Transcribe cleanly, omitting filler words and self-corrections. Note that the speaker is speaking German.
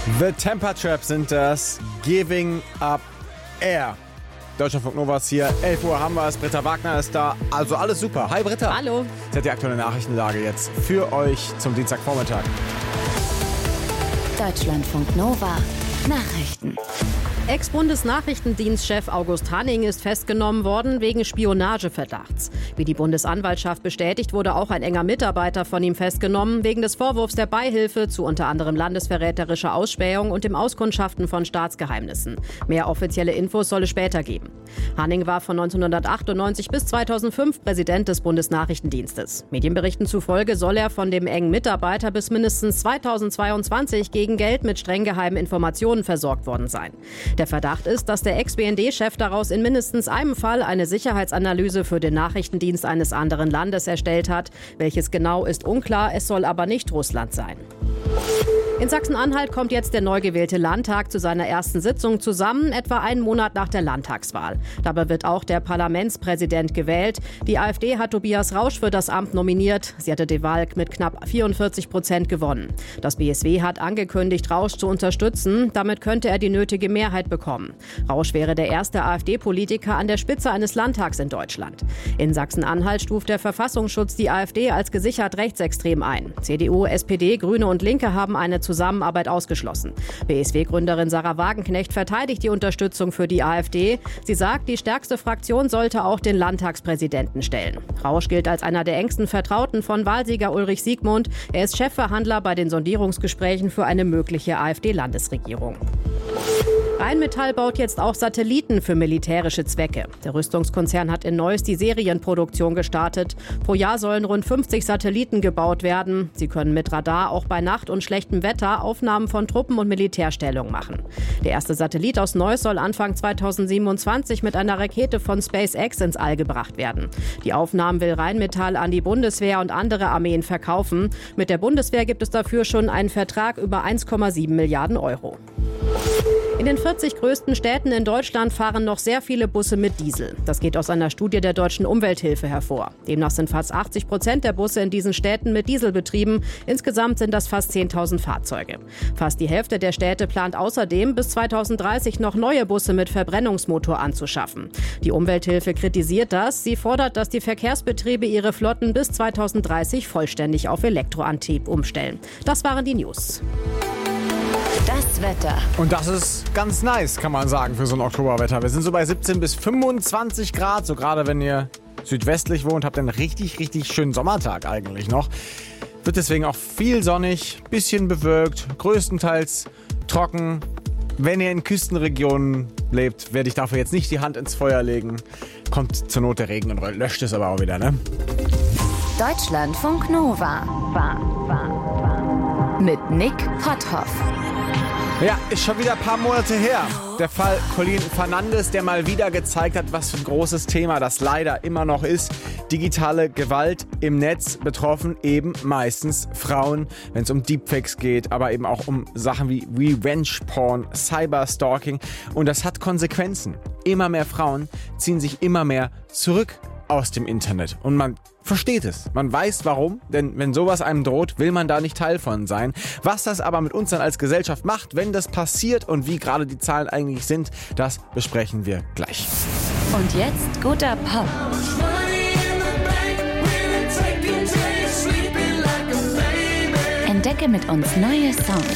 The Temper Trap sind das. Giving Up Air. Deutschlandfunk Novas hier. 11 Uhr haben wir es. Britta Wagner ist da. Also alles super. Hi Britta. Hallo. Das ist die aktuelle Nachrichtenlage jetzt für euch zum Dienstagvormittag. Deutschlandfunk Nova. Nachrichten. Ex-Bundesnachrichtendienstchef August Hanning ist festgenommen worden wegen Spionageverdachts. Wie die Bundesanwaltschaft bestätigt, wurde auch ein enger Mitarbeiter von ihm festgenommen, wegen des Vorwurfs der Beihilfe zu unter anderem landesverräterischer Ausspähung und dem Auskundschaften von Staatsgeheimnissen. Mehr offizielle Infos soll es später geben. Hanning war von 1998 bis 2005 Präsident des Bundesnachrichtendienstes. Medienberichten zufolge soll er von dem engen Mitarbeiter bis mindestens 2022 gegen Geld mit streng geheimen Informationen versorgt worden sein. Der Verdacht ist, dass der Ex-BND-Chef daraus in mindestens einem Fall eine Sicherheitsanalyse für den Nachrichtendienst eines anderen Landes erstellt hat. Welches genau ist unklar, es soll aber nicht Russland sein. In Sachsen-Anhalt kommt jetzt der neu gewählte Landtag zu seiner ersten Sitzung zusammen, etwa einen Monat nach der Landtagswahl. Dabei wird auch der Parlamentspräsident gewählt. Die AfD hat Tobias Rausch für das Amt nominiert. Sie hatte die Wahl mit knapp 44% gewonnen. Das BSW hat angekündigt, Rausch zu unterstützen. Damit könnte er die nötige Mehrheit bekommen. Rausch wäre der erste AfD-Politiker an der Spitze eines Landtags in Deutschland. In Sachsen-Anhalt stuft der Verfassungsschutz die AfD als gesichert rechtsextrem ein. CDU, SPD, Grüne und Linke haben eine Zusammenarbeit ausgeschlossen. BSW-Gründerin Sarah Wagenknecht verteidigt die Unterstützung für die AfD. Sie sagt, die stärkste Fraktion sollte auch den Landtagspräsidenten stellen. Rausch gilt als einer der engsten Vertrauten von Wahlsieger Ulrich Siegmund. Er ist Chefverhandler bei den Sondierungsgesprächen für eine mögliche AfD-Landesregierung. Rheinmetall baut jetzt auch Satelliten für militärische Zwecke. Der Rüstungskonzern hat in Neuss die Serienproduktion gestartet. Pro Jahr sollen rund 50 Satelliten gebaut werden. Sie können mit Radar auch bei Nacht und schlechtem Wetter Aufnahmen von Truppen und Militärstellungen machen. Der erste Satellit aus Neuss soll Anfang 2027 mit einer Rakete von SpaceX ins All gebracht werden. Die Aufnahmen will Rheinmetall an die Bundeswehr und andere Armeen verkaufen. Mit der Bundeswehr gibt es dafür schon einen Vertrag über 1,7 Milliarden Euro. In den 40 größten Städten in Deutschland fahren noch sehr viele Busse mit Diesel. Das geht aus einer Studie der Deutschen Umwelthilfe hervor. Demnach sind fast 80% der Busse in diesen Städten mit Diesel betrieben. Insgesamt sind das fast 10.000 Fahrzeuge. Fast die Hälfte der Städte plant außerdem, bis 2030 noch neue Busse mit Verbrennungsmotor anzuschaffen. Die Umwelthilfe kritisiert das. Sie fordert, dass die Verkehrsbetriebe ihre Flotten bis 2030 vollständig auf Elektroantrieb umstellen. Das waren die News. Das Wetter. Und das ist ganz nice, kann man sagen, für so ein Oktoberwetter. Wir sind so bei 17 bis 25 Grad. So gerade wenn ihr südwestlich wohnt, habt ihr einen richtig, richtig schönen Sommertag eigentlich noch. Wird deswegen auch viel sonnig, bisschen bewölkt, größtenteils trocken. Wenn ihr in Küstenregionen lebt, werde ich dafür jetzt nicht die Hand ins Feuer legen. Kommt zur Not der Regen und löscht es aber auch wieder, ne? Deutschlandfunk Nova. Mit Nick Potthoff. Ja, ist schon wieder ein paar Monate her. Der Fall Colleen Fernandes, der mal wieder gezeigt hat, was für ein großes Thema das leider immer noch ist. Digitale Gewalt im Netz, betroffen eben meistens Frauen, wenn es um Deepfakes geht, aber eben auch um Sachen wie Revenge-Porn, Cyberstalking. Und das hat Konsequenzen. Immer mehr Frauen ziehen sich immer mehr zurück aus dem Internet. Und man versteht es. Man weiß warum, denn wenn sowas einem droht, will man da nicht Teil von sein. Was das aber mit uns dann als Gesellschaft macht, wenn das passiert und wie gerade die Zahlen eigentlich sind, das besprechen wir gleich. Und jetzt guter Pop. Entdecke mit uns neue Songs.